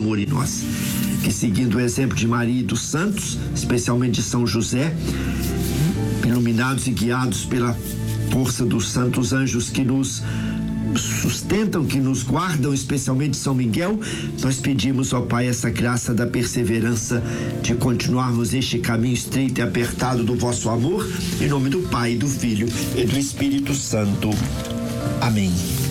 amor em nós. Que, seguindo o exemplo de Maria e dos santos, especialmente de São José, iluminados e guiados pela força dos santos anjos que nos sustentam, que nos guardam, especialmente São Miguel, nós pedimos ao Pai essa graça da perseverança, de continuarmos este caminho estreito e apertado do vosso amor, em nome do Pai, do Filho e do Espírito Santo. Amém.